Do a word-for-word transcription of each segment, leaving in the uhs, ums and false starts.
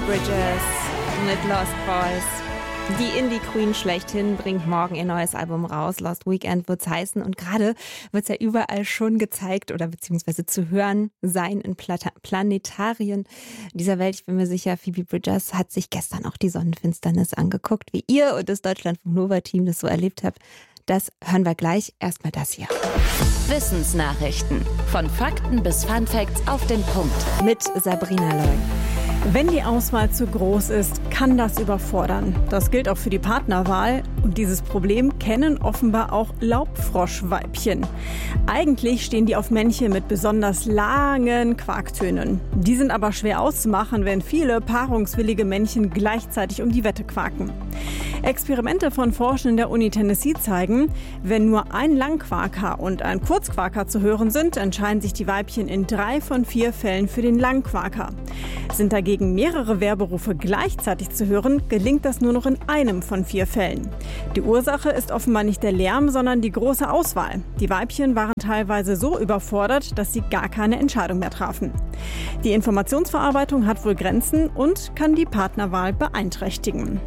Bridges mit Lost Boys. Die Indie-Queen schlechthin bringt morgen ihr neues Album raus. Lost Weekend wird's heißen. Und gerade wird's ja überall schon gezeigt oder beziehungsweise zu hören sein in Plata- Planetarien dieser Welt. Ich bin mir sicher, Phoebe Bridgers hat sich gestern auch die Sonnenfinsternis angeguckt. Wie ihr und das Deutschlandfunk Nova-Team das so erlebt habt, das hören wir gleich. Erstmal das hier. Wissensnachrichten. Von Fakten bis Funfacts auf den Punkt. Mit Sabrina Loy. Wenn die Auswahl zu groß ist, kann das überfordern. Das gilt auch für die Partnerwahl. Und dieses Problem kennen offenbar auch Laubfroschweibchen. Eigentlich stehen die auf Männchen mit besonders langen Quaktönen. Die sind aber schwer auszumachen, wenn viele paarungswillige Männchen gleichzeitig um die Wette quaken. Experimente von Forschern der Uni Tennessee zeigen, wenn nur ein Langquaker und ein Kurzquaker zu hören sind, entscheiden sich die Weibchen in drei von vier Fällen für den Langquaker. Sind dagegen mehrere Werberufe gleichzeitig zu hören, gelingt das nur noch in einem von vier Fällen. Die Ursache ist offenbar nicht der Lärm, sondern die große Auswahl. Die Weibchen waren teilweise so überfordert, dass sie gar keine Entscheidung mehr trafen. Die Informationsverarbeitung hat wohl Grenzen und kann die Partnerwahl beeinträchtigen.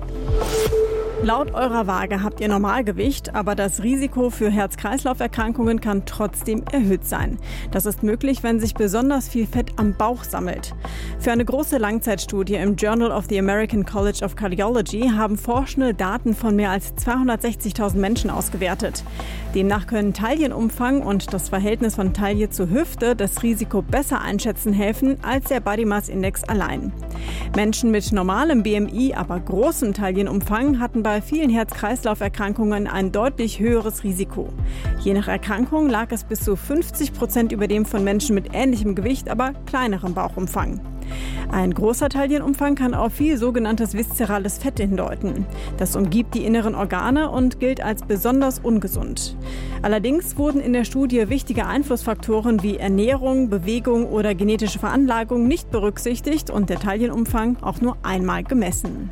Laut eurer Waage habt ihr Normalgewicht, aber das Risiko für Herz-Kreislauf-Erkrankungen kann trotzdem erhöht sein. Das ist möglich, wenn sich besonders viel Fett am Bauch sammelt. Für eine große Langzeitstudie im Journal of the American College of Cardiology haben Forschende Daten von mehr als zweihundertsechzigtausend Menschen ausgewertet. Demnach können Taillenumfang und das Verhältnis von Taille zu Hüfte das Risiko besser einschätzen helfen als der Body Mass Index allein. Menschen mit normalem B M I, aber großem Taillenumfang hatten bei Bei vielen Herz-Kreislauf-Erkrankungen ein deutlich höheres Risiko. Je nach Erkrankung lag es bis zu fünfzig Prozent über dem von Menschen mit ähnlichem Gewicht, aber kleinerem Bauchumfang. Ein großer Taillenumfang kann auf viel sogenanntes viszerales Fett hindeuten. Das umgibt die inneren Organe und gilt als besonders ungesund. Allerdings wurden in der Studie wichtige Einflussfaktoren wie Ernährung, Bewegung oder genetische Veranlagung nicht berücksichtigt und der Taillenumfang auch nur einmal gemessen.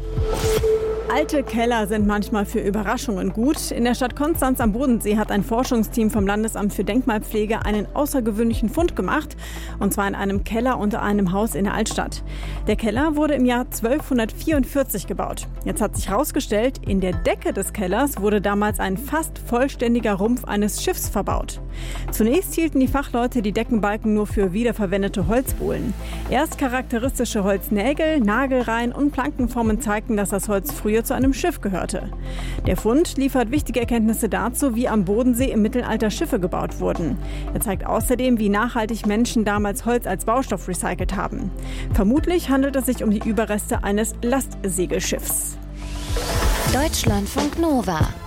Alte Keller sind manchmal für Überraschungen gut. In der Stadt Konstanz am Bodensee hat ein Forschungsteam vom Landesamt für Denkmalpflege einen außergewöhnlichen Fund gemacht. Und zwar in einem Keller unter einem Haus in der Altstadt. Der Keller wurde im Jahr zwölfhundertvierundvierzig gebaut. Jetzt hat sich herausgestellt, in der Decke des Kellers wurde damals ein fast vollständiger Rumpf eines Schiffs verbaut. Zunächst hielten die Fachleute die Deckenbalken nur für wiederverwendete Holzbohlen. Erst charakteristische Holznägel, Nagelreihen und Plankenformen zeigten, dass das Holz früher zu einem Schiff gehörte. Der Fund liefert wichtige Erkenntnisse dazu, wie am Bodensee im Mittelalter Schiffe gebaut wurden. Er zeigt außerdem, wie nachhaltig Menschen damals Holz als Baustoff recycelt haben. Vermutlich handelt es sich um die Überreste eines Lastsegelschiffs. Deutschlandfunk Nova.